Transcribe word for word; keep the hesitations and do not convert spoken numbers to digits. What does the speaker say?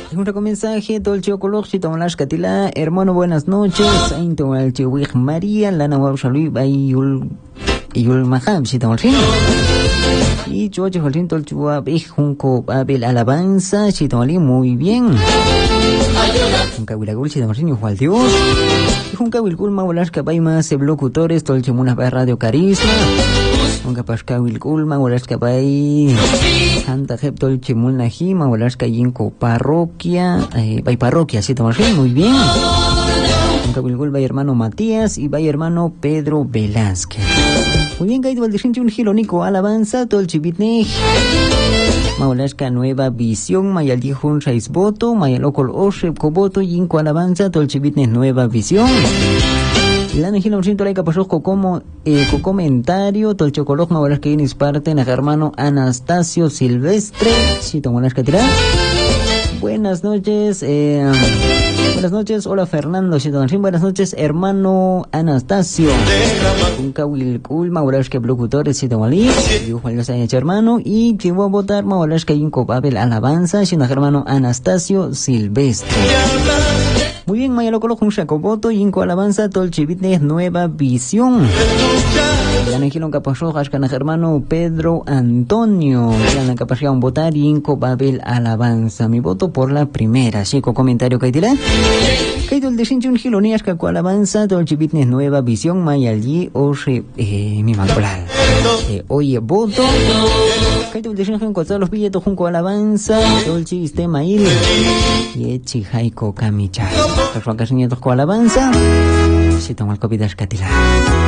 Un mensaje, Dolce Ocoloxi, Tomalas Catila, hermano, buenas noches. Ainto Alchewig María, Lana Wabshalui, Bayul, Yul Maham, si Tomalfin. Y George Holtin, Tolchua, Junco, Abel Alabanza, si Tomali, muy bien. Junca Wilagul, si Tomalfin, Juan Dios. Y Junca Wilgulma, Volasca, Baima, se locutores, Tolchemuna, Radio Carisma. Junca Pasca Wilgulma, Volasca, Bay. Santa Heptol Chimulnajima, Volasca Yinco Parroquia, eh, Bay Parroquia, si Tomalfin, muy bien. Junca Wilgul, Bay hermano Matías y Bay hermano Pedro Velázquez. Muy bien, Gaito Valdechinchi, un gilonico, alabanza, todo el chivitnej. Maulaska nueva visión, Mayaldijun seis voto, Mayalocol Oshep Coboto, Yinco alabanza, todo el chivitnej nueva visión. La Nejila un cinto laica pasosco como eh, comentario, todo el chocolog, Maulaska Inis parte, na hermano Anastasio Silvestre, si Tomolasca Tirá. Buenas noches, eh. Buenas noches, hola Fernando, buenas noches, hermano Anastasio. Un Kawil Maurashka locutores, Sitomali, Juan Los hermano, y que voy a votar Maurashka y un Copabel alabanza, siendo hermano Anastasio Silvestre. Muy bien, Maya Loco, un Shacoboto, y un alabanza, todo el chivitne nueva visión. Yanajilon Capasho, Hashkan hermano Pedro Antonio. Yan Capasho un votar y un Copabel alabanza. Mi voto por la primera. Chico comentario que dirá. Kaito el de Shinchun Gilonias Caco alabanza, todo el chivitne nueva visión, Maya allí, Oye, eh, mi maculal. Eh, oye, voto. Kaito el de Shinchun con los billetes junco alabanza, todo el chiviste mail. Y echi jaiko kamicha. Caso acá señatos con alabanza. Si toma el copidas catila.